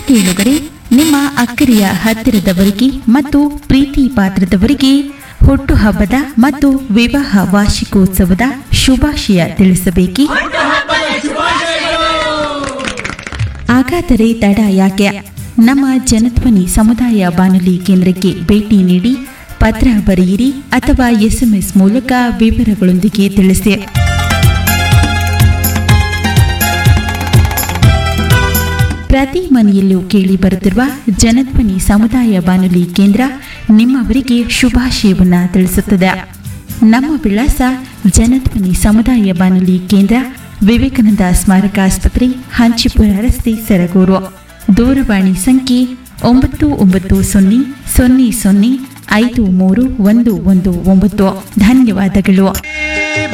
ಕೇಳುಗರೆ, ನಿಮ್ಮ ಅಕ್ಕರೆಯ ಹತ್ತಿರದವರಿಗೆ ಮತ್ತು ಪ್ರೀತಿ ಪಾತ್ರದವರಿಗೆ ಹುಟ್ಟುಹಬ್ಬದ ಮತ್ತು ವಿವಾಹ ವಾರ್ಷಿಕೋತ್ಸವದ ಶುಭಾಶಯ ತಿಳಿಸಬೇಕೇ? ಹಾಗಾದರೆ ತಡ ಯಾಕೆ? ನಮ್ಮ ಜನಧ್ವನಿ ಸಮುದಾಯ ಬಾನುಲಿ ಕೇಂದ್ರಕ್ಕೆ ಭೇಟಿ ನೀಡಿ ಪತ್ರ ಬರೆಯಿರಿ ಅಥವಾ SMS ಮೂಲಕ ವಿವರಗಳೊಂದಿಗೆ ತಿಳಿಸಿ. ಪ್ರತಿ ಮನೆಯಲ್ಲೂ ಕೇಳಿ ಬರುತ್ತಿರುವ ಜನಧ್ವನಿ ಸಮುದಾಯ ಬಾನುಲಿ ಕೇಂದ್ರ ನಿಮ್ಮವರಿಗೆ ಶುಭಾಶಯವನ್ನ ತಿಳಿಸುತ್ತದೆ. ನಮ್ಮ ವಿಳಾಸ ಜನಧ್ವನಿ ಸಮುದಾಯ ಬಾನುಲಿ ಕೇಂದ್ರ, ವಿವೇಕಾನಂದ ಸ್ಮಾರಕ ಆಸ್ಪತ್ರೆ, ಹಂಚಿಪುರ ರಸ್ತೆ, ಸರಗೂರು. ದೂರವಾಣಿ ಸಂಖ್ಯೆ 9900005319. ಧನ್ಯವಾದಗಳು.